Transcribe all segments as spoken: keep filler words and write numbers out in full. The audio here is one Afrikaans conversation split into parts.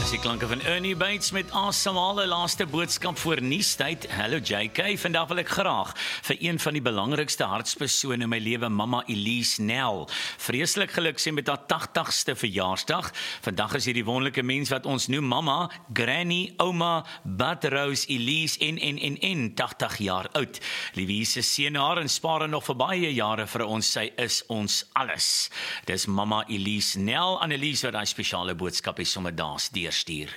Die klanke van Ernie Bates met asemhale, laaste boodskap voor nuustyd. Hallo J K, vandag wil ek graag vir een van die belangrikste hartspersone in my lewe, Mama Elise Nel, vreeslik geluk sê met haar tagtigste verjaarsdag. Vandag is hierdie wonderlike mens wat ons noem Mama, Granny, Oma, Bud Rose, Elise en en en en tagtig jaar oud. Liewe seën haar en spaar haar nog vir baie jare vir ons. Sy is ons alles. Dis Mama Elise Nel. Annelies wat daai spesiale boodskap is sommer daar stuur.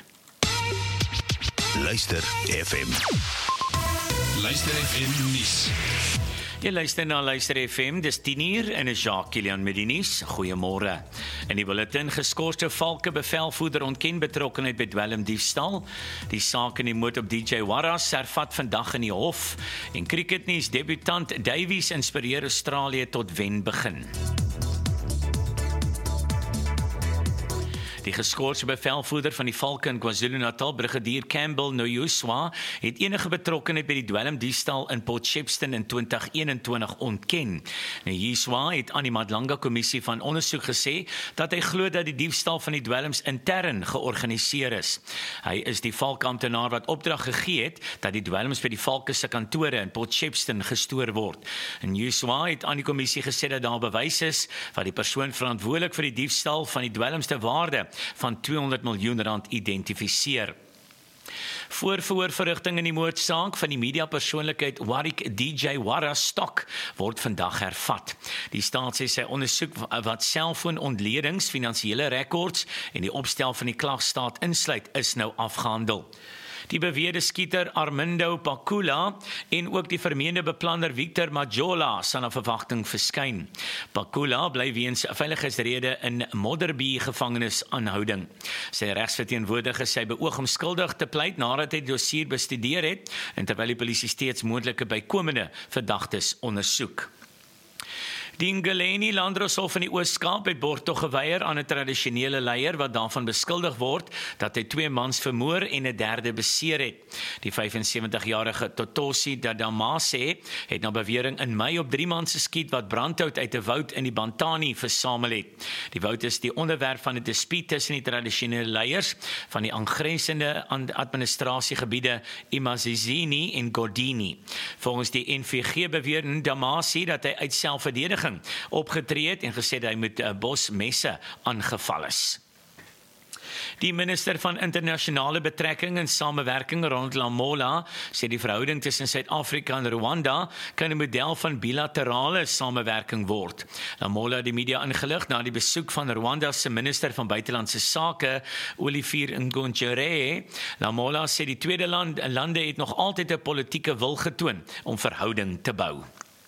Luister F M. Luister F M nuus. Jy luister na Luister F M, dis tien uur en is Jacques Kilian met die nuus. Goeiemôre. In die bulletin geskorste Valke bevelvoerder ontken betrokkenheid by dwelmdiefstal. Die saak in die moord op D J Warras hervat vandag in die hof. En cricketnuus debutant Davies inspireer Australië tot wen begin. Die geskorste bevelvoerder van die Valke in KwaZulu-Natal, Brigadier Campbell Noyuswa, het enige betrokkenheid by die dwelmdiefstal in Port Shepstone in twintig eenentwintig ontken. Noyuswa het aan die Madlanga Kommissie van ondersoek gesê dat hy glo dat die diefstal van die dwelms intern georganiseer is. Hy is die Valke-amptenaar wat opdrag gegee het dat die dwelms by die Valke se kantore in Port Shepstone gestoor word. Noyuswa het aan die kommissie gesê dat daar bewys is wat die persoon verantwoordelik vir die diefstal van die dwelms te waarde van tweehonderd miljoen rand identifiseer. Voorverhoorverrigting in die moordsaak van die mediapersoonlikheid Warwick D J Warras Stok word vandag hervat. Die staat sê sy ondersoek wat selfoonontledings, finansiële rekords en die opstel van die klagstaat insluit is nou afgehandel. Die beweerde skieter Armindo Pakula en ook die vermeende beplanner Victor Majola sal na verwagting verskyn. Pakula bly weens veiligheidsrede in Modderby gevangenis aanhouding. Sy regsverteenwoordiger sê beoog om skuldig te pleit nadat hy die dossier bestudeer het en terwyl die polisie steeds moontlike bykomende verdagtes ondersoek. Die Ngeleni Landdroshof in die Oos-Kaap het borgtog geweier aan 'n tradisionele leier wat daarvan beskuldig word dat hy twee mans vermoor en 'n derde beseer het. Die vyf-en-sewentig-jarige Totosi Dadamase het na bewering in Mei op drie mans geskiet wat brandhout uit 'n woud in die Bantani versamel het. Die woud is die onderwerp van 'n dispuut tussen die tradisionele leiers van die aangrensende administrasiegebiede Imazizini en Godini. Volgens die N V G beweer Ndamase dat hy uit selfverdediging opgetree het en gesê dat hy met 'n bos messe aangeval is. Die minister van internasionale betrekking en samewerking, Ronald Lamola, sê die verhouding tussen Suid-Afrika en Rwanda kan 'n model van bilaterale samewerking word. Lamola het die media ingelig na die besoek van Rwanda se minister van buitelandse sake, Olivier Ngonjere. Lamola sê die tweede land, lande het nog altyd 'n politieke wil getoon om verhouding te bou.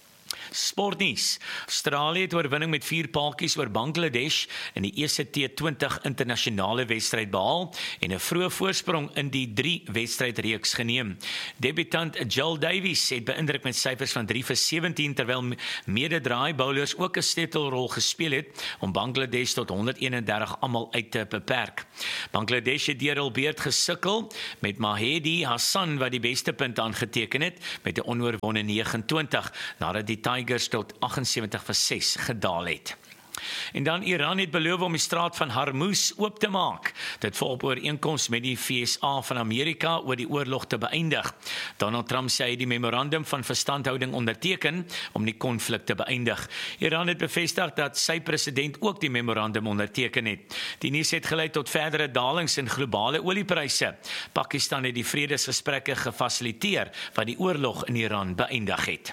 Sportnuus. Australië het oorwinning met vier paaltjies oor Bangladesh in die E C T twintig internasionale wedstryd behaal en 'n vroeë voorsprong in die drie wedstrydreeks geneem. Debutant Jill Davies het beïndruk met syfers van drie vir sewentien terwyl mede-draai bowlers ook 'n sleutelrol gespeel het om Bangladesh tot honderdeenendertig almal uit te beperk. Bangladesh het deur hul beurt gesukkel met Mahedi Hassan wat die beste punt aangeteken het met 'n onoorwonde negenentwintig nadat die Tigers tot aggensewentig vir ses gedaal het. En dan Iran het beloof om die straat van Hormuz oop te maak. Dit volg op ooreenkoms met die V S A van Amerika oor die oorlog te beëindig. Donald Trump sê hy die memorandum van verstandhouding onderteken om die konflik te beëindig. Iran het bevestig dat sy president ook die memorandum onderteken het. Die nuus het gelei tot verdere dalings in globale oliepryse. Pakistan het die vredesgesprekke gefasiliteer wat die oorlog in Iran beëindig het.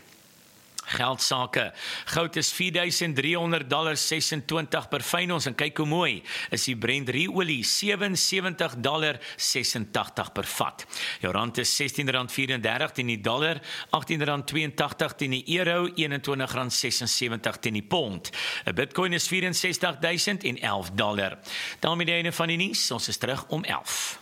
Geldsake. Goud is vier duisend driehonderd dollar sesentwintig per fyn ons en kyk hoe mooi is die Brent ruolie sewe en sewentig dollar sesentagtig per vat. Jou rand is sestien rand vyf-en-dertig teen die dollar, agttien rand twee-en-tagtig teen die euro, eenentwintig rand ses-en-sewentig teen die pond. 'n Bitcoin is vyf en sestig duisend en elf dollar. Daarmee die einde van die nuus. Ons is terug om elf.